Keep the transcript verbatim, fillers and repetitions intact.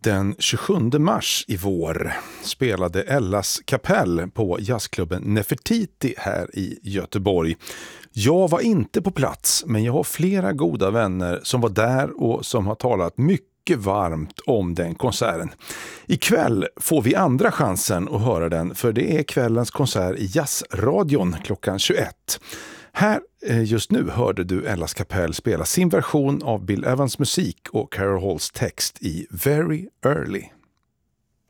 Den tjugosjunde mars i vår spelade Ellas Kapell på jazzklubben Nefertiti här i Göteborg. Jag var inte på plats, men jag har flera goda vänner som var där och som har talat mycket varmt om den konserten. Ikväll får vi andra chansen att höra den, för det är kvällens konsert i Jazzradion klockan tjugoett. Här just nu hörde du Ellas Kapell spela sin version av Bill Evans musik och Carol Halls text i Very Early.